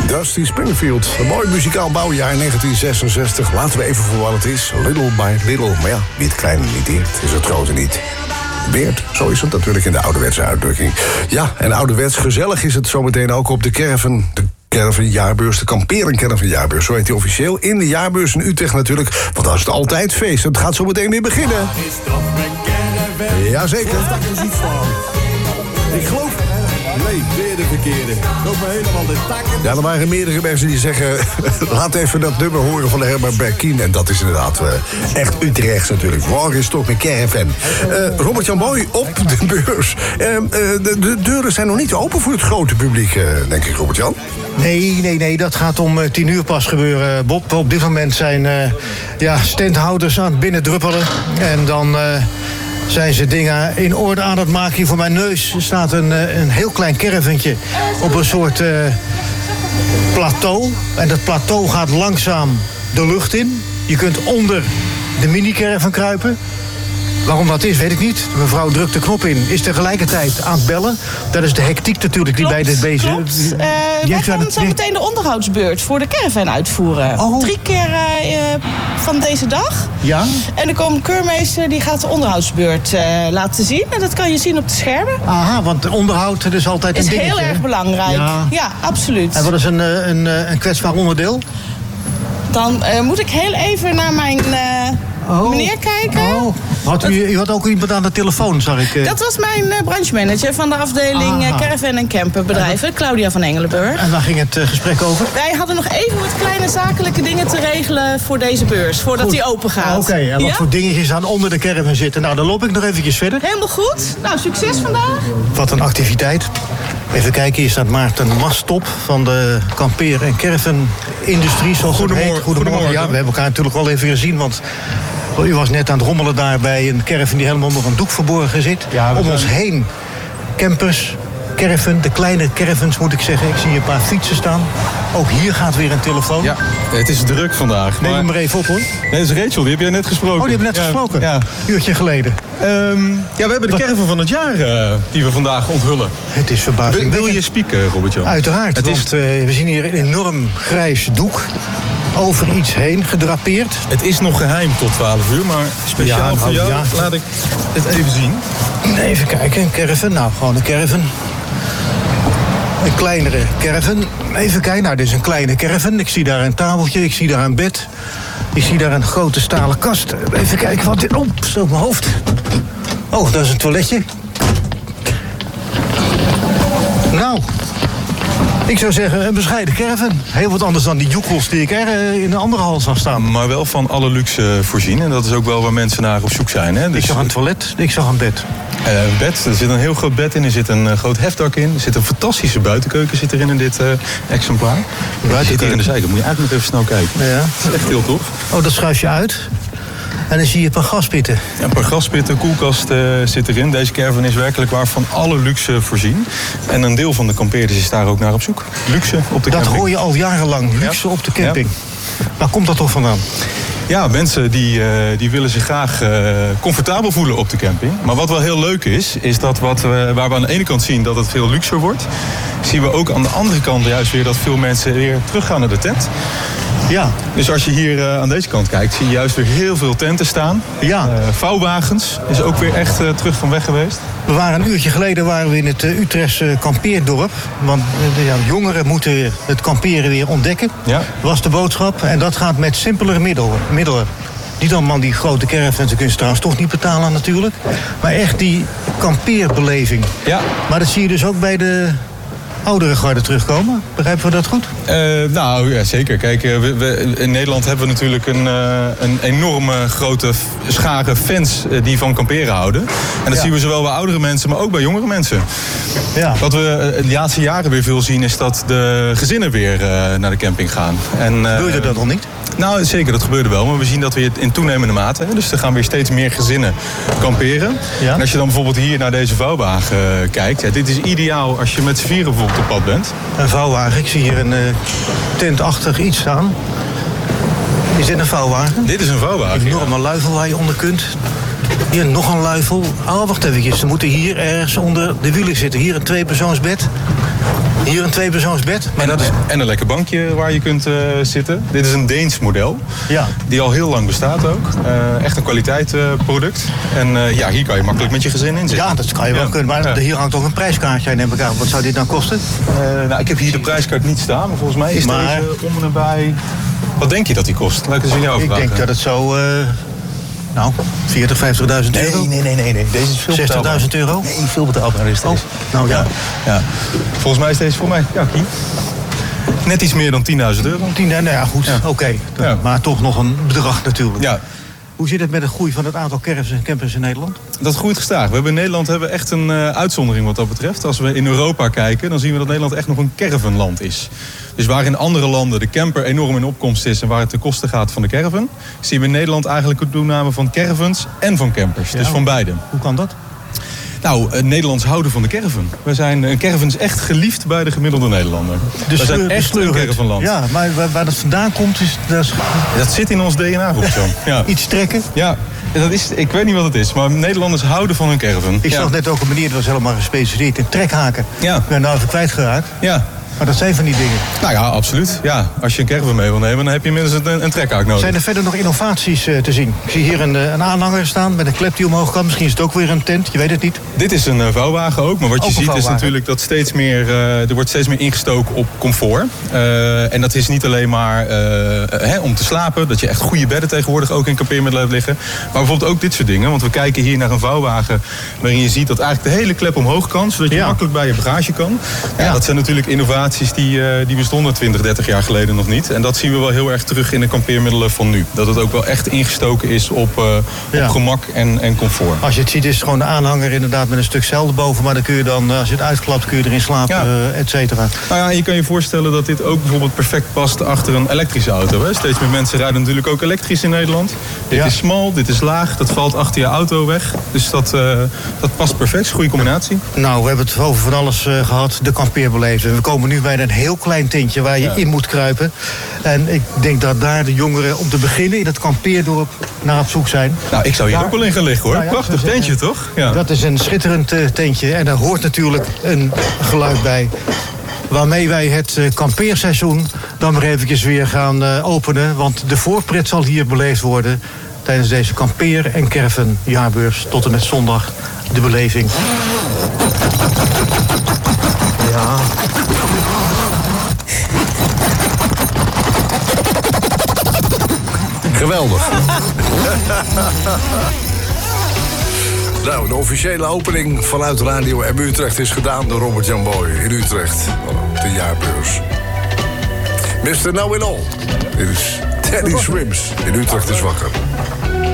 Dusty Springfield. Een mooi muzikaal bouwjaar 1966. Laten we even voor wat het is. Little by little. Maar ja, wie het kleine niet deert, is het grote niet. Beert, zo is het natuurlijk in de ouderwetse uitdrukking. Ja, en ouderwets gezellig is het zometeen ook op de caravan. De caravanjaarbeurs, de kamperen caravanjaarbeurs, zo heet die officieel. In de jaarbeurs in Utrecht natuurlijk, want dat is het altijd feest. Het gaat zo meteen weer beginnen. Jazeker. Ik geloof... Nee, weer de verkeerde. Loop me helemaal de takken. Ja, er waren meerdere mensen die zeggen... laat even dat nummer horen van de Herbert Berkien. En dat is inderdaad echt Utrechts natuurlijk. Morgen is toch een caravan. Robert-Jan Boy op de beurs. De deuren zijn nog niet open voor het grote publiek, denk ik, Robert-Jan. Nee, dat gaat om 10:00 pas gebeuren, Bob. Op dit moment zijn standhouders aan het binnendruppelen. En dan... zijn ze dingen in orde aan het maken. Hier voor mijn neus staat een heel klein caravantje op een soort plateau. En dat plateau gaat langzaam de lucht in. Je kunt onder de mini-caravan kruipen. Waarom dat is, weet ik niet. De mevrouw drukt de knop in, is tegelijkertijd aan het bellen. Dat is de hectiek natuurlijk die bij dit bezig is. Wij gaan zo meteen de onderhoudsbeurt voor de caravan uitvoeren. 3 keer van deze dag. Ja? En er komt een keurmeester die gaat de onderhoudsbeurt laten zien. En dat kan je zien op de schermen. Aha, want onderhoud is altijd een dingetje. Is heel erg belangrijk. Ja, absoluut. En wat is een kwetsbaar onderdeel? Dan moet ik heel even naar mijn meneer kijken. U had ook iemand aan de telefoon, zag ik. Dat was mijn branchemanager van de afdeling Caravan en Camperbedrijven, Claudia van Engelenburg. En waar ging het gesprek over? Wij hadden nog even wat kleine zakelijke dingen te regelen voor deze beurs, voordat die open gaat. Oké, en wat voor dingetjes aan onder de caravan zitten? Nou, dan loop ik nog eventjes verder. Helemaal goed. Nou, succes vandaag. Wat een activiteit. Even kijken, hier staat Maarten Mastop van de kampeer- en caravan-industrie, zoals het heet. Goedemorgen. Ja, we hebben elkaar natuurlijk wel even gezien, want... u was net aan het rommelen daar bij een caravan die helemaal onder een doek verborgen zit. Ja, om ons heen campers, caravan, de kleine caravans moet ik zeggen. Ik zie hier een paar fietsen staan. Ook hier gaat weer een telefoon. Ja, het is druk vandaag. Neem hem maar even op, hoor. Nee, dat is Rachel, die heb jij net gesproken. Oh, die hebben net gesproken? Ja. Een uurtje geleden. We hebben de caravan van het jaar die we vandaag onthullen. Het is verbazingwekkend. Wil je spieken, Robert-Jan? Uiteraard, we zien hier een enorm grijs doek over iets heen gedrapeerd. Het is nog geheim tot 12 uur, maar speciaal voor jou laat ik het even zien. Even kijken, een caravan. Nou, gewoon een caravan. Een kleinere caravan. Even kijken, nou, dit is een kleine caravan. Ik zie daar een tafeltje, ik zie daar een bed. Ik zie daar een grote stalen kast. Even kijken wat dit... Oh, stoot mijn hoofd. Oh, dat is een toiletje. Nou... ik zou zeggen, een bescheiden caravan. Heel wat anders dan die joekels die ik er in een andere hal zag staan. Maar wel van alle luxe voorzien. En dat is ook wel waar mensen naar op zoek zijn. Hè? Dus ik zag een toilet, ik zag een bed. Een bed, er zit een heel groot bed in. Er zit een groot hefdak in. Er zit een fantastische buitenkeuken zit erin in dit exemplaar. Die zit hier in de zijkant. Moet je eigenlijk nog even snel kijken. Ja. Dat is echt heel tof. Oh, dat schuif je uit. En dan zie je een paar gaspitten. Ja, een paar gaspitten, koelkast zit erin. Deze caravan is werkelijk waar van alle luxe voorzien. En een deel van de kampeerders is daar ook naar op zoek. Luxe op de camping. Dat hoor je al jarenlang, luxe op de camping. Ja. Waar komt dat toch vandaan? Ja, mensen die willen zich graag comfortabel voelen op de camping. Maar wat wel heel leuk is dat waar we aan de ene kant zien dat het veel luxer wordt... zien we ook aan de andere kant juist weer dat veel mensen weer teruggaan naar de tent. Ja. Dus als je hier aan deze kant kijkt, zie je juist weer heel veel tenten staan. Ja. Vouwwagens is ook weer echt terug van weg geweest. We waren een uurtje geleden in het Utrechtse kampeerdorp. Want jongeren moeten het kamperen weer ontdekken. Ja. Was de boodschap. En dat gaat met simpelere middelen. Niet allemaal die grote caravans, kun je trouwens toch niet betalen natuurlijk. Maar echt die kampeerbeleving. Ja. Maar dat zie je dus ook bij de oudere garde terugkomen. Begrijpen we dat goed? Nou, ja, zeker. Kijk, in Nederland hebben we natuurlijk een enorme grote schare fans die van kamperen houden. En dat zien we zowel bij oudere mensen, maar ook bij jongere mensen. Ja. Wat we de laatste jaren weer veel zien, is dat de gezinnen weer naar de camping gaan. Gebeurde dat nog niet? Nou, zeker, dat gebeurde wel. Maar we zien dat weer in toenemende mate. Dus er gaan weer steeds meer gezinnen kamperen. Ja. En als je dan bijvoorbeeld hier naar deze vouwwagen kijkt. Ja, dit is ideaal als je met z'n vieren bijvoorbeeld op pad bent. Een vouwwagen. Ik zie hier een tentachtig iets staan. Is dit een vouwwagen? Dit is een vouwwagen. Een enorme luifel waar je onder kunt. Hier nog een luifel. Oh, wacht even. Ze moeten hier ergens onder de wielen zitten. Hier een tweepersoonsbed. Hier een 2-persoonsbed. En een lekker bankje waar je kunt zitten. Dit is een Deens model. Ja. Die al heel lang bestaat ook. Echt een kwaliteitsproduct. En hier kan je makkelijk met je gezin in zitten. Ja, dat kan je wel kunnen. Maar hier hangt ook een prijskaartje aan, neem ik aan. Wat zou dit nou kosten? Ik heb hier de prijskaart niet staan. Maar volgens mij is deze om en nabij... Wat denk je dat die kost? Laat ik eens aan jou vragen. Ik denk dat het zo... 40.000, 50.000 euro? Nee. Deze is veel 60.000 euro? Nee, veel betaalbaar is deze. Nou ja. Volgens mij is deze voor mij, net iets meer dan 10.000 euro. 10.000, nou ja, goed. Ja. Oké. Ja. Maar toch nog een bedrag natuurlijk. Ja. Hoe zit het met de groei van het aantal caravans en campers in Nederland? Dat groeit gestaag. We hebben in Nederland echt een uitzondering wat dat betreft. Als we in Europa kijken, dan zien we dat Nederland echt nog een caravanland is. Dus waar in andere landen de camper enorm in opkomst is en waar het ten koste gaat van de caravan, zien we in Nederland eigenlijk een toename van caravans en van campers. Ja, dus van beide. Hoe kan dat? Nou, Nederlands houden van de caravan. Een caravan is echt geliefd bij de gemiddelde Nederlander. We zijn echt een caravanland. Ja, maar waar dat vandaan komt is... Dat zit in ons DNA, roept zo. Ja. Iets trekken? Ja, ik weet niet wat het is, maar Nederlanders houden van hun caravan. Ik zag net ook een meneer, dat was helemaal gespecialiseerd in trekhaken. Ja. Ik ben nou even kwijtgeraakt. Ja. Maar dat zijn van die dingen. Nou ja, absoluut. Ja, als je een caravan mee wil nemen, dan heb je inmiddels een trekhaak nodig. Zijn er verder nog innovaties te zien? Ik zie hier een aanhanger staan met een klep die omhoog kan. Misschien is het ook weer een tent, je weet het niet. Dit is een vouwwagen ook, maar wat je ziet is natuurlijk dat steeds meer, er wordt steeds meer ingestoken op comfort. En dat is niet alleen maar om te slapen, dat je echt goede bedden tegenwoordig ook in kampeermiddelen hebt liggen. Maar bijvoorbeeld ook dit soort dingen, want we kijken hier naar een vouwwagen waarin je ziet dat eigenlijk de hele klep omhoog kan, zodat je makkelijk bij je bagage kan. Ja, dat zijn natuurlijk innovaties die bestonden 20, 30 jaar geleden nog niet. En dat zien we wel heel erg terug in de kampeermiddelen van nu. Dat het ook wel echt ingestoken is op gemak en comfort. Als je het ziet is het gewoon de aanhanger inderdaad met een stuk zeil erboven. Maar dan kun je dan, als je het uitklapt, kun je erin slapen, et cetera. Nou ja, je kan je voorstellen dat dit ook bijvoorbeeld perfect past achter een elektrische auto. Hè? Steeds meer mensen rijden natuurlijk ook elektrisch in Nederland. Dit is smal, dit is laag, dat valt achter je auto weg. Dus dat past perfect, is een goede combinatie. Nou, we hebben het over van alles gehad, de kampeerbeleving. We komen nu bij een heel klein tentje waar je in moet kruipen. En ik denk dat daar de jongeren om te beginnen in het kampeerdorp naar op zoek zijn. Nou, ik zou hier ook wel in gaan liggen hoor. Nou ja, prachtig tentje toch? Ja. Dat is een schitterend tentje en daar hoort natuurlijk een geluid bij. Waarmee wij het kampeerseizoen dan maar eventjes weer gaan openen. Want de voorpret zal hier beleefd worden tijdens deze kampeer- en caravan jaarbeurs tot en met zondag de beleving. Ja. Geweldig. Nou, de officiële opening vanuit Radio M Utrecht is gedaan door Robert-Jan Boy in Utrecht. Op de jaarbeurs. Mr. Know It All. Dit is Teddy Swims in Utrecht is wakker.